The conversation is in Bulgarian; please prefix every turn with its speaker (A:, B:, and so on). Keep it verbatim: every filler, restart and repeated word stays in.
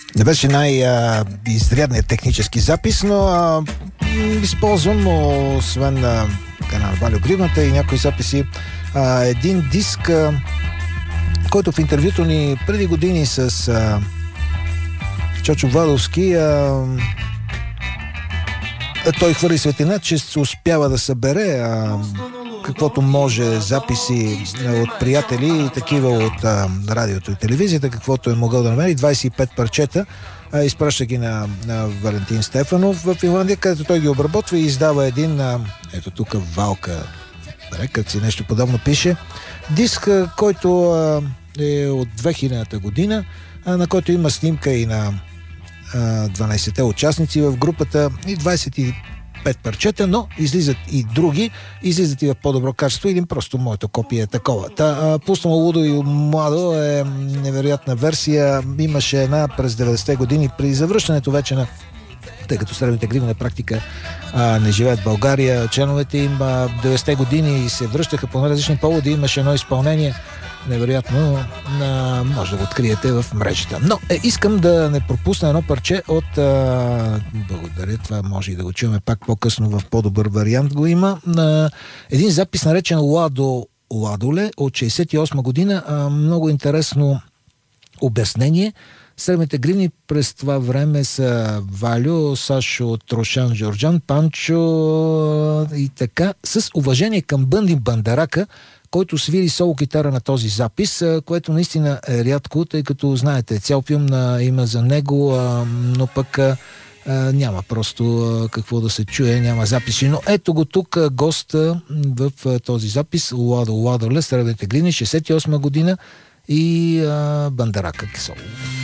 A: Не беше най-изрядният технически запис, но а, използвам, освен а, на Валю Гривната и някои записи, а, един диск, а, който в интервюто ни преди години с а, Чочо Владовски, а, той хвърли светлина, че успява да събере а, каквото може записи от приятели, такива от а, радиото и телевизията, каквото е могъл да намери, двайсет и пет парчета, а, изпраща ги на, на Валентин Стефанов в Финландия, където той ги обработва и издава един, а, ето тук Валка Рекът си нещо подобно пише, диск, който а, е от две хилядната година, а, на който има снимка и на дванайсетте участници в групата и двайсет и пет парчета, но излизат и други, излизат и в по-добро качество. Един просто моето копие е такова. Та, пуснало Лудо и младо е невероятна версия. Имаше една през деветдесетте години при завръщането вече на, тъй като Сребните гриви на практика а, не живеят в България, членовете им а, деветдесетте години се връщаха по различни поводи. Имаше едно изпълнение невероятно, а, може да го откриете в мрежата. Но е, искам да не пропусна едно парче от а, благодаря, това може и да го чуваме пак по-късно в по-добър вариант го има. А, един запис наречен Ладо Ладоле от шейсет и осма година. А, много интересно обяснение. Сребните гривни през това време са Валю, Сашо, Трошан, Жорджан, Панчо и така, с уважение към Бънди Бандарака, който свири соло китара на този запис, което наистина е рядко, тъй като, знаете, цял филм на, има за него, а, но пък а, няма просто а, какво да се чуе, няма записи. Но ето го тук а, госта в а, този запис, Ладо Ладоле, Сребните гривни, шейсет и осма година и а, Бандарака соло.